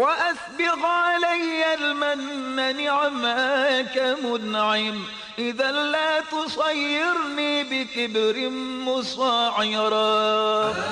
وأسبغ علي المن نعماك منعم، إذا لا تصيرني بكبر مصاعرا.